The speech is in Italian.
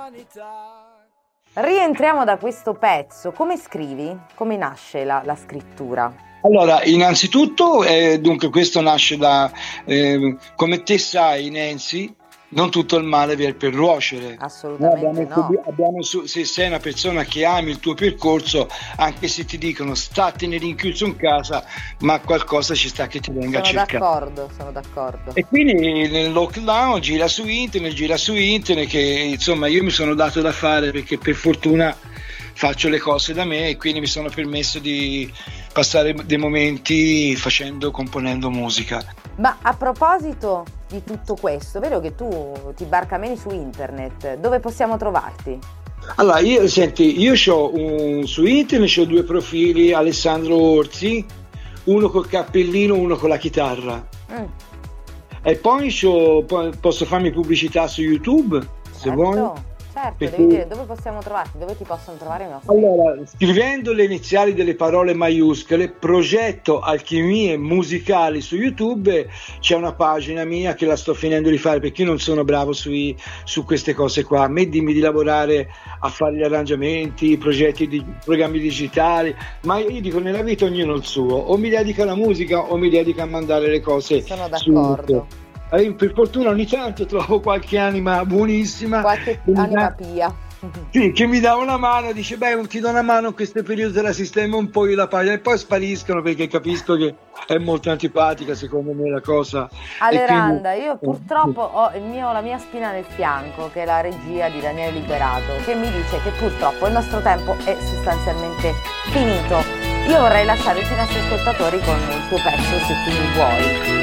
Rientriamo da questo pezzo. Come scrivi? Come nasce la scrittura? Allora, innanzitutto, dunque questo nasce da, come te sai, Nancy, non tutto il male viene per nuocere. Assolutamente no. Se sei una persona che ami il tuo percorso, anche se ti dicono statene rinchiuso in casa, ma qualcosa ci sta che ti venga a cercare. Sono d'accordo. E quindi nel lockdown gira su internet, che insomma io mi sono dato da fare perché per fortuna faccio le cose da me e quindi mi sono permesso di passare dei momenti componendo musica. Ma a proposito di tutto questo, vedo che tu ti barcameni su internet, dove possiamo trovarti? Allora, io su internet ho 2 profili, Alessandro Orsi, uno col cappellino, uno con la chitarra. E poi posso farmi pubblicità su YouTube, se vuoi. Certo, devi dire dove possiamo trovarti, dove ti possono trovare i nostri. Allora, scrivendo le iniziali delle parole maiuscole, progetto Alchimie Musicali su YouTube, c'è una pagina mia che la sto finendo di fare perché io non sono bravo su queste cose qua. A me dimmi di lavorare a fare gli arrangiamenti, progetti di programmi digitali, ma io dico nella vita ognuno il suo, o mi dedica alla musica o mi dedica a mandare le cose. Sono d'accordo. Per fortuna ogni tanto trovo qualche anima buonissima, qualche anima pia, sì, che mi dà una mano, dice ti do una mano in questo periodo, te la sistema un po', io la pago, e poi spariscono perché capisco che è molto antipatica secondo me la cosa. Aleranda, io purtroppo ho la mia spina nel fianco, che è la regia di Daniele Liberato, che mi dice che purtroppo il nostro tempo è sostanzialmente finito. Io vorrei lasciare i nostri ascoltatori con il tuo pezzo, Se tu mi vuoi.